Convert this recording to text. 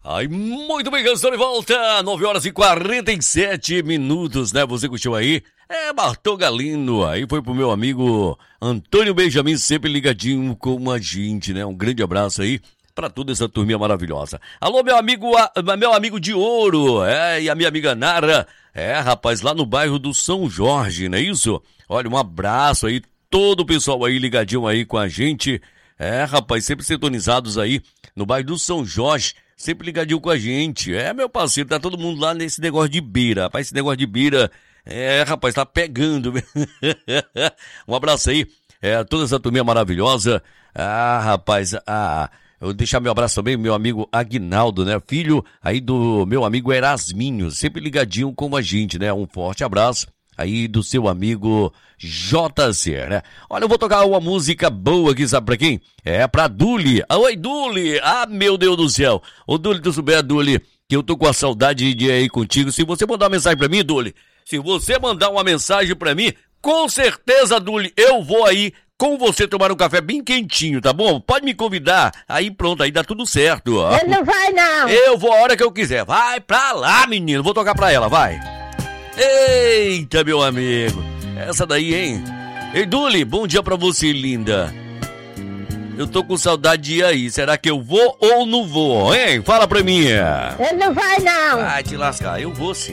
Ai, muito bem, estou de volta, 9h47, né? Você curtiu aí? Bartô Galino, aí foi pro meu amigo Antônio Benjamin, sempre ligadinho com a gente, né? Um grande abraço aí pra toda essa turminha maravilhosa. Alô, meu amigo de ouro, e a minha amiga Nara, rapaz, lá no bairro do São Jorge, não é isso? Olha, um abraço aí, todo o pessoal aí ligadinho aí com a gente, rapaz, sempre sintonizados aí no bairro do São Jorge, sempre ligadinho com a gente. Meu parceiro, tá todo mundo lá nesse negócio de beira. Rapaz, esse negócio de beira, rapaz, tá pegando. Um abraço aí, toda essa turminha maravilhosa. Rapaz, eu vou deixar meu abraço também, meu amigo Aguinaldo, né? Filho aí do meu amigo Erasminho, sempre ligadinho com a gente, né? Um forte abraço aí do seu amigo JC, né? Olha, eu vou tocar uma música boa aqui, sabe pra quem? Pra Duli. Oi, Duli! Meu Deus do céu! Ô, Duli, tu souber, Duli, que eu tô com a saudade de ir aí contigo. Se você mandar uma mensagem pra mim, Duli, se você mandar uma mensagem pra mim, com certeza, Duli, eu vou aí com você tomar um café bem quentinho, tá bom? Pode me convidar. Aí pronto, aí dá tudo certo. Ó. Ele não vai, não. Eu vou a hora que eu quiser. Vai pra lá, menino. Vou tocar pra ela, vai. Eita, meu amigo, essa daí, hein? Ei, Duli, bom dia pra você, linda. Eu tô com saudade de ir aí, será que eu vou ou não vou, hein? Fala pra mim. Ele não vai, não. Vai te lascar, eu vou sim.